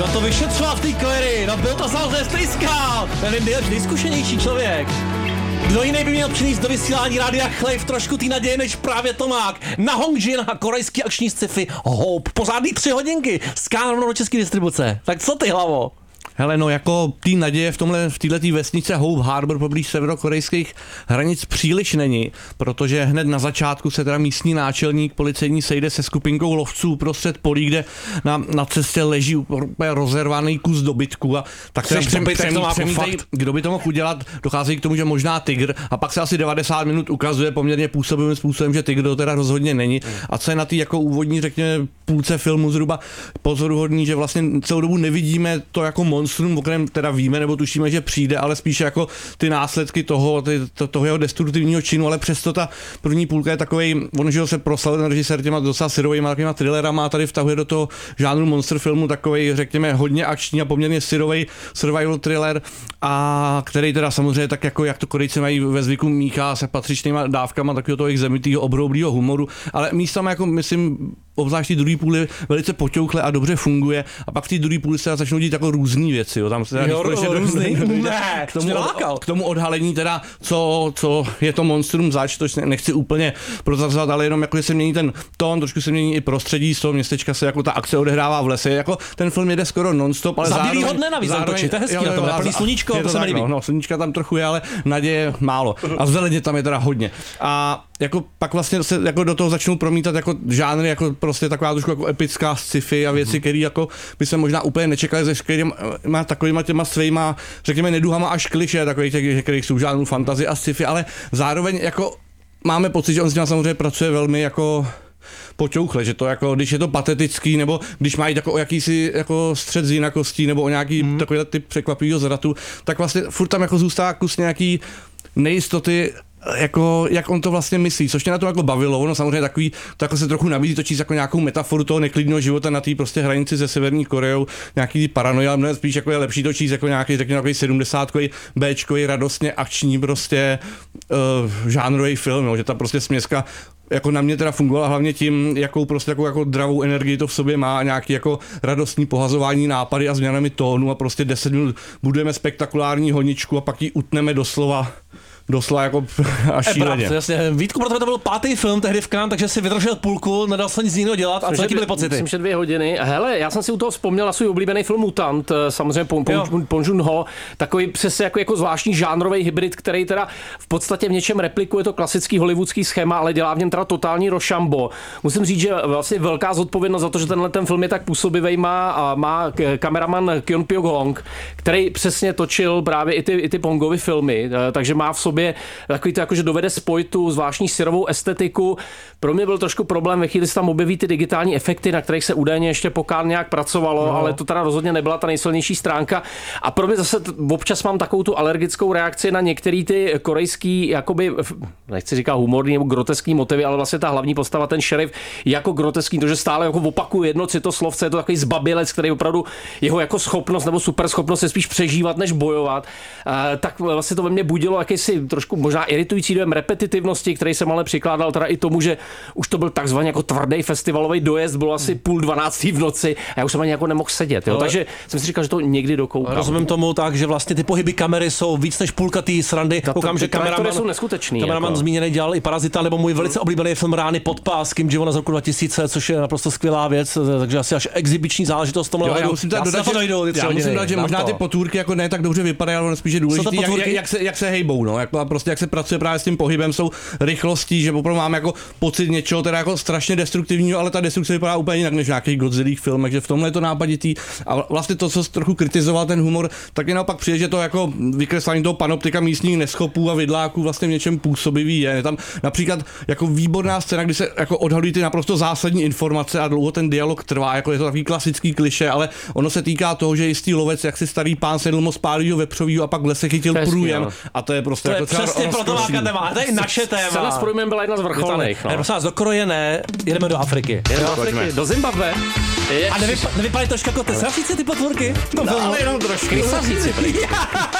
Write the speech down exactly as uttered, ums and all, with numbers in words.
Kdo to vyšetřoval v té Clary? No byl to samozřejmě Stejskal. Nevím, byl nejzkušenější člověk. Kdo jiný by měl přinést do vysílání Rádia Chlejv trošku té naděje než právě Tomák. Na Hongjin a korejský akční sci-fi Hope. Pořádný tři hodinky. Skáno do české distribuce. Tak co ty, hlavo? Hele, no jako tý naděje v tomhle, v této vesnice Hope Harbor poblíž severokorejských hranic příliš není, protože hned na začátku se teda místní náčelník policejní sejde se skupinkou lovců prostřed polí, kde na, na cestě leží úplně rozervaný kus dobytku a tak se přemýšlejí, kdo by to mohl udělat, dochází k tomu, že možná tygr a pak se asi devadesát minut ukazuje poměrně působivým způsobem, že tygr to teda rozhodně není a co je na té jako úvodní, řekněme, půlce filmu zhruba pozoruhodný, že vlastně celou dobu nevidíme to jako monstrum, o kterém teda víme nebo tušíme, že přijde, ale spíše jako ty následky toho, ty, to, toho jeho destruktivního činu, ale přesto ta první půlka je takovej, on že se proslavil ten režisér těma docela syrovejma takovýma thrillerama a tady vtahuje do toho žánru monster filmu takovej, řekněme, hodně akční a poměrně syrovej survival thriller, a který teda samozřejmě tak jako, jak to Korejci mají ve zvyku, míchá se patřičnýma dávkama takového toho jejich zemitýho obroublýho humoru, ale místama jako myslím, obzvlášť v druhé půli velice poťouchle a dobře funguje a pak v té druhé půli se začnou dít jako různý věci, jo, tam se teda jo, ro, různý, ne, k tomu, od, k tomu odhalení teda, co, co je to monstrum zač, to nechci úplně prozrazovat, ale jenom jako, že se mění ten tón, trošku se mění i prostředí, z toho městečka se jako ta akce odehrává v lese, jako ten film jede skoro non-stop, ale za zároveň... bílýho dne navíc točí, to je hezký, to je plný sluníčko, to, to se mi líbí. No, no, sluníčka tam trochu je, ale naděje málo a zeleně tam je teda hodně. A jako pak vlastně se jako do toho začnou promítat jako žánry, jako prostě taková trošku jako epická sci-fi a věci, které jako by se možná úplně nečekali ze skvělýma takovýma těma svýma, řekněme, neduhama až kliše, takových těch, kterých jsou žánrů fantasy a sci-fi, ale zároveň jako máme pocit, že on s tím samozřejmě pracuje velmi jako poťouchle, že to jako, když je to patetický, nebo když mají jako o jakýsi jako střed z jinakostí, nebo o nějaký hmm. takový typ překvapivého zratu, tak vlastně furt tam jako zůstává kus nějaký nejistoty, jako, jak on to vlastně myslí, což mě na to jako bavilo, ono samozřejmě takový, to jako se trochu nabízí to číst jako nějakou metaforu toho neklidného života na té prostě hranici se Severní Koreou, nějaký paranoia, ale mnohem spíš jako je lepší to číst jako nějaký, řekněme, takový sedmdesátkový béčkový, radostně akční prostě uh, žánrový film, jo, že ta prostě směska jako na mě teda fungovala hlavně tím, jakou prostě jako, jako dravou energii to v sobě má, nějaký jako radostný pohazování nápady a změnami tónu a prostě deset minut budujeme spektakulární honičku a pak ji utneme doslova doslova jako až šíleně. Jasně. Vítku, protože to byl pátý film tehdy v Cannes, takže si vydržel půlku, nedal se nic jiného dělat. A co taky byly pocity? Myslím, že dvě hodiny. Hele, já jsem si u toho vzpomněl na svůj oblíbený film Mutant, samozřejmě Pong Joon-ho, takový přesně jako, jako zvláštní žánrový hybrid, který teda v podstatě v něčem replikuje to klasický hollywoodský schéma, ale dělá v něm teda totální rošambo. Musím říct, že vlastně velká zodpovědnost za to, že tenhle ten film je tak působivý, má, a má kameraman Kyun Pyok Hong, který přesně točil právě i ty, i ty Pongovy filmy, takže má v sobě takový to jako, že dovede spojit tu zvláštní syrovou estetiku. Pro mě byl trošku problém ve chvíli, se tam objeví ty digitální efekty, na kterých se údajně ještě po Cannes nějak pracovalo, no. Ale to teda rozhodně nebyla ta nejsilnější stránka. A pro mě zase t- občas mám takovou tu alergickou reakci na některé ty korejský, jakoby, nechci říkat humorní nebo groteskní motivy, ale vlastně ta hlavní postava, ten šerif, jako groteský, to, že stále jako opakuje jedno citoslovce, je to takový zbabilec, který opravdu jeho jako schopnost nebo superschopnost je spíš přežívat, než bojovat. E, tak vlastně to ve mně budilo jakýsi trošku možná iritující dojem repetitivnosti, který jsem ale přikládal teda i tomu, že už to byl takzvaně jako tvrdý festivalový dojezd, bylo asi půl dvanáctý v noci a já už jsem ani jako nemohl sedět. Jo? Takže jsem si říkal, že to někdy dokoukám. Rozumím tomu tak, že vlastně ty pohyby kamery jsou víc než půlka té srandy. Koukám, že kameraman, jsou neskutečný. Kameraman jako. zmíněný dělal i Parazita, nebo můj velice oblíbený film Rány pod pás Kim Ji-wona z roku dva tisíce, což je naprosto skvělá věc, takže asi až exibiční záležitost v tomhle. Jo, já musím já dodat, že, dojdu, já musím dát, že možná ty potůrky jako ne tak dobře vypadají, ale spíš je důležitý, jak, jak, jak, se, jak se hejbou, no, jak, prostě jak se pracuje právě s tím pohybem, jsou rychlostí, že opravdu máme jako pocit něčeho teda jako strašně destruktivního, ale ta destrukce vypadá úplně jinak než v nějakých Godzillích filmech, že v tomhle je to nápaditý a vlastně to, co trochu kritizoval ten humor, tak je naopak přijde, že to jako vykreslení toho panoptika místních neschopů a vidláků vlastně v něčem působivý je. Je tam například jako výborná scéna, kdy se jako odhalují ty naprosto zásadní informace a dlouho ten dialog trvá, jako je to takový klasický klišé, ale ono se týká toho, že jistý lovec, jak si starý pán sedl moc pálivého vepřovýho a pak v lese chytil průjem a to je prostě to jako je přesně pro to téma, to je naše téma. Scéna s průjmem byla jedna z vrcholných. No. Prosím vás, do Koreje ne, jedeme do Afriky. Jedeme do Afriky, do Zimbabwe. A nevypa- nevypadají trošku jako ty sraříci, ty potvůrky? No, ale jenom trošku. Krysaříci,